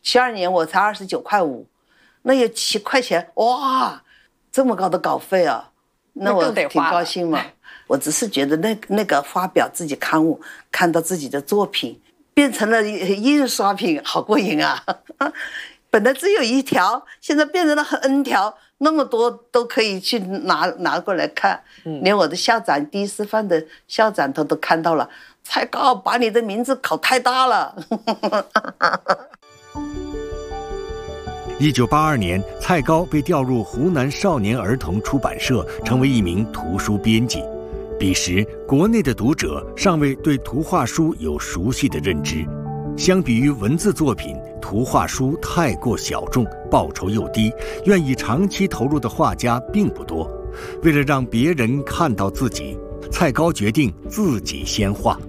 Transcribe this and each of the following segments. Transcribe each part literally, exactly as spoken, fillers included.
七二年我才二十九块五，那有七块钱，哇，这么高的稿费啊，那我挺高兴嘛。我只是觉得那那个发表自己刊物，看到自己的作品变成了印刷品，好过瘾啊！本来只有一条，现在变成了 N 条，那么多都可以去拿拿过来看。嗯、连我的校长第一师范的校长他都看到了，蔡高把你的名字搞太大了。 一九八二年，蔡高被调入湖南少年儿童出版社，成为一名图书编辑。彼时，国内的读者尚未对图画书有熟悉的认知。相比于文字作品，图画书太过小众，报酬又低，愿意长期投入的画家并不多。为了让别人看到自己，蔡高决定自己先画。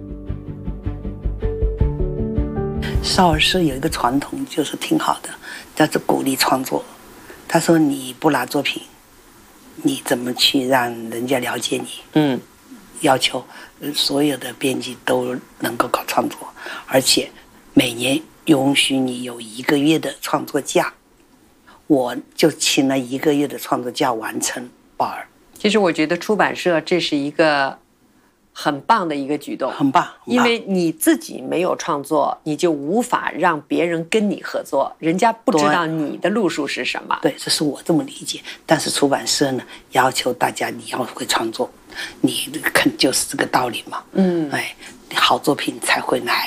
少儿社有一个传统，就是挺好的，叫做鼓励创作。他说你不拿作品，你怎么去让人家了解你？嗯，要求所有的编辑都能够搞创作，而且每年允许你有一个月的创作假。我就请了一个月的创作假完成报儿。 其实我觉得出版社这是一个很棒的一个举动， 很棒，很棒， 因为你自己没有创作，你就无法让别人跟你合作，人家不知道你的路数是什么。 对，这是我这么理解。但是出版社呢，要求大家你要会创作，你肯就是这个道理嘛。嗯，哎，好作品才会来。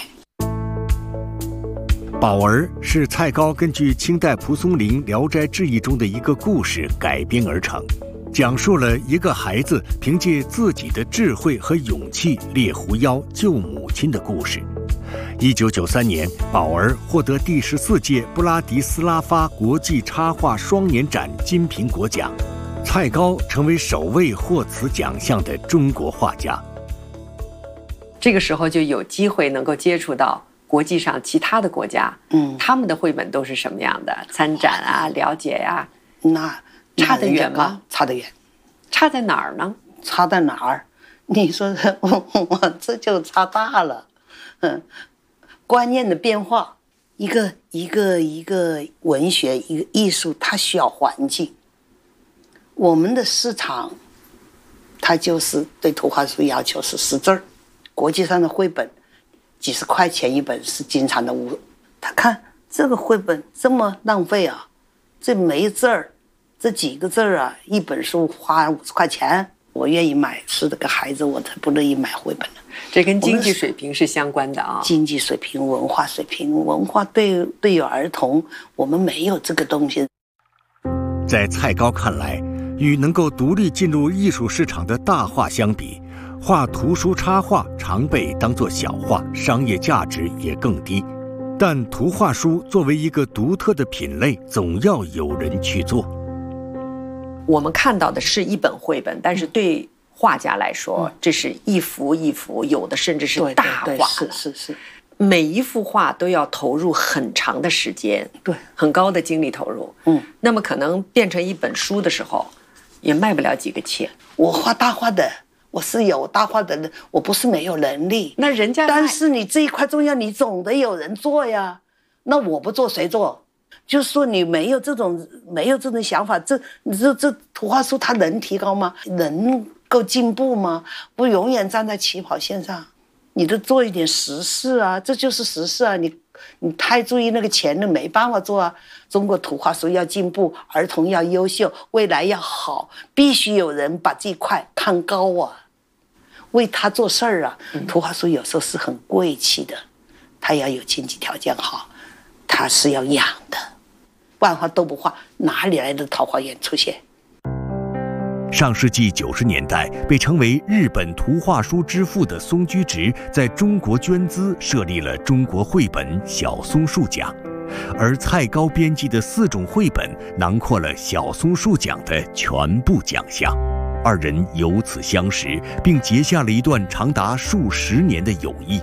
宝儿是蔡高根据清代蒲松龄《聊斋志异》中的一个故事改编而成，讲述了一个孩子凭借自己的智慧和勇气猎狐妖救母亲的故事。一九九三年，宝儿获得第十四届布拉迪斯拉发国际插画双年展金苹果奖，蔡高成为首位获此奖项的中国画家。 这个时候就有机会能够接触到国际上其他的国家，嗯，他们的绘本都是什么样的？参展啊，了解呀、 啊，那差得远吗？ 差得远。 差在哪儿呢？ 差在哪儿？你说我我这就差大了。嗯，观念的变化，一个一个一个文学，一个艺术，它需要环境。我们的市场，它就是对图画书要求是识字儿，国际上的绘本。几十块钱一本是经常的误，他看这个绘本这么浪费啊，这没字儿，这几个字儿啊，一本书花五十块钱，我愿意买，是这个孩子我才不乐意买绘本呢。 这跟经济水平是相关的啊， 经济水平、文化水平，文化对对于儿童，我们没有这个东西。 在蔡高看来，与能够独立进入艺术市场的大画相比，画图书插画常被当作小画，商业价值也更低。但图画书作为一个独特的品类，总要有人去做。 我们看到的是一本绘本，但是对画家来说，嗯、这是一幅一幅，有的甚至是大画。 对对对，是是是， 每一幅画都要投入很长的时间， 对， 很高的精力投入。嗯，那么可能变成一本书的时候，也卖不了几个钱。 我画大画的。我是有大画的人，我不是没有能力。 那人家， 但是你这一块重要，你总得有人做呀。那我不做谁做？就是说你没有这种没有这种想法，这你这这图画书它能提高吗？能够进步吗？不永远站在起跑线上，你都做一点实事啊，这就是实事啊。你你太注意那个钱了，没办法做啊。中国图画书要进步，儿童要优秀，未来要好，必须有人把这一块看高啊。为他做事儿啊，图画书有时候是很贵气的，他要有经济条件好，他是要养的，不然的话都不画，哪里来的桃花源出现？ 上世纪九十年代，被称为日本图画书之父的松居直，在中国捐资设立了中国绘本小松树奖，而蔡高编辑的四种绘本囊括了小松树奖的全部奖项。二人由此相识，并结下了一段长达数十年的友谊。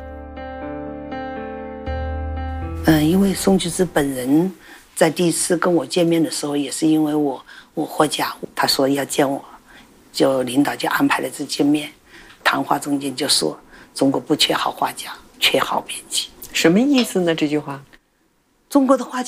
嗯，因为宋居之本人在第一次跟我见面的时候，也是因为我我获奖，他说要见我，就领导就安排了这见面。谈话中间就说，中国不缺好画家，缺好编辑。 什么意思呢？这句话， 中国的画家